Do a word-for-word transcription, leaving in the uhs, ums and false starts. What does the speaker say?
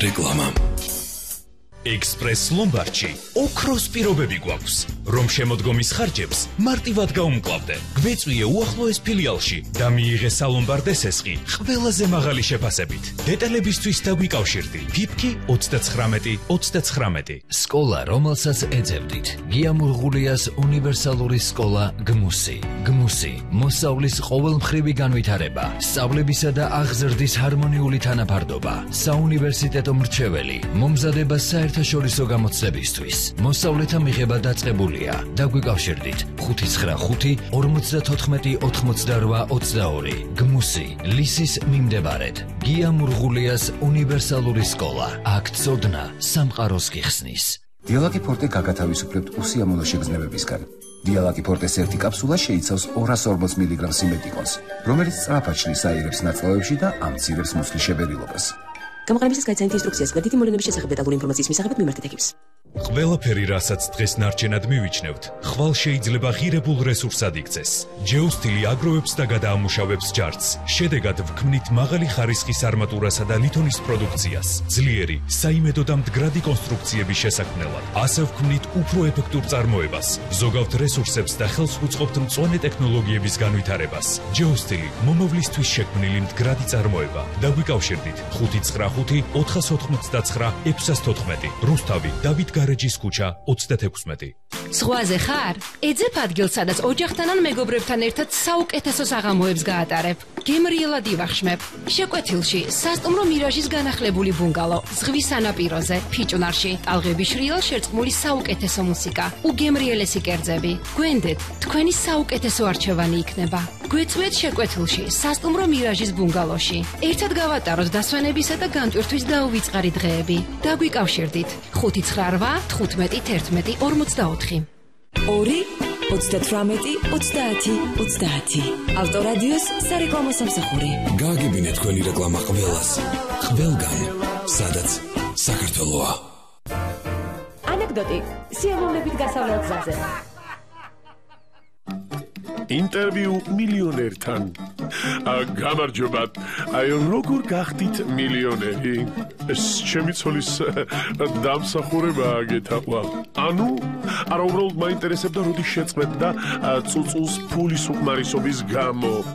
რეკლამა. Express Lombardში ოქროს პირობები გვაქვს, რომ შემოდგომის ხარჯებს მარტივად გაუმკლავდე. გვეწვიე უახლოეს ფილიალში და მიიღე სალომბარდ ესესყი ყველაზე მაღალი შეფასებით. დეტალებისთვის დაგვიკავშირდი. ფიფკი ოცდაცხრამეტი ოცდაცხრამეტი. სკოლა, რომელსაც ეძებდით. გია მურღულიას უნივერსალური სკოლა გმუსი. გმუსი, მოსავლის ყოველმხრივი განვითარება, სწავლებისა და აღზრდის ჰარმონიული თანაფარდობა, საუნივერსიტეტო მრჩეველი, მომზადება საერთაშორისო გამოცდებისთვის. მოსავლეთა მიღება დაწყებულია. დაგვიკავშირდით ხუთი ცხრა ხუთი ორმოცდათოთხმეტი ოთხმოცდარვა ოცდაორი. გმუსი, ლისის მიმდებარედ. გია მურღულიას უნივერსალური სკოლა. აქ ცოდნა სამყაროს გიხსნის. დიალაკი ფორტე გაგათავისუფლებთ უსიამოვნო შეგრძნებებისგან. დიალაკი ფორტეს ერთი კაფსულა შეიცავს ორას ორმოც მილიგრამ სიმეტიკონს, რომელიც სწრაფად შლის აირებს ნაწლავებში და ამცირებს მუცლის შებერილობას. გამოყენებისას გაიცანით ინსტრუქციას გვერდითი მოვლენების შესახებ დეტალური ინფორმაციის მისაღებად მიმართეთ ეკიპს. ყველაფერი, რასაც დღეს ნარჩენად მივიჩნევთ, ხვალ შეიძლება ღირებულ რესურსად იქცეს. ჯეოსტილი აგროვებს და გადაამუშავებს ჯარცს. შედეგად ვქმნით მაღალი ხარისხის არმატურასა და ლითონის პროდუქციას, ძლიერი, საიმედო და მდგრადი კონსტრუქციების შესაქმნელად. ასე ვქმნით უფრო ეფექტურ წარმოებას, ზოგავთ რესურსებს და ხელს უწყობთ მწვანე ტექნოლოგიების განვითარებას. ჯეოსტილი მომავლისთვის შექმნილი მდგრადი წარმოება. დაგვიკავშირდით ხუთი ცხრა ხუთი ოთხასოთხმოცდაცხრა ექვსასთოთხმეტი. რუსთავი, დავით გარეჯის ქუჩა ოცდათექვსმეტი. ზღვაზე ხარ? ეძებ ადგილს, სადაც ოჯახთან ან მეგობრებთან ერთად საუკეთესო საღამოებს გაატარებ. გემრიელად ივახშმებ. შეკვეთილში სასტუმრო მირაჟის განახლებული ბუნგალო, ზღვის სანაპიროზე, ფიჭვნარში, ტალღების შრიალ შერწყმული საუკეთესო მუსიკა, უგემრიელესი კერძები. გვენდეთ, თქვენი საუკეთესო არჩევანი იქნება. გვეწვიეთ შეკვეთილში, სასტუმრო მირაჟის ბუნგალოში. ერთად გავატაროთ დასვენებისა და განტვირთვის დაუვიწყარი დღეები. დაგვიკავშირდით ხუთი ცხრა რვა თხუთმეტი თერთმეტი ორმოცდაოთხი. ორი ოცდათვრამეტი ოცდაათი ოცდაათი. ავტორადიოს სარეკლამო სამსახური. გააგებინეთ თქვენი რეკლამა ყველას, ყველგან, სადაც საქართველოა. ანეკდოტი სიამოვნებით გასავლელ გზაზე. ინტერვიუ მილიონერთან. გამარჯობათ, აი როგორ გახდით მილიონერი? ეს ჩემი ცოლის დამსახურებაა გეთაყვა. ანუ არა უბრალოდ მაინტერესებდა როდის შეწყვეტ და წუწულს ფულის უკმარისობის გამო.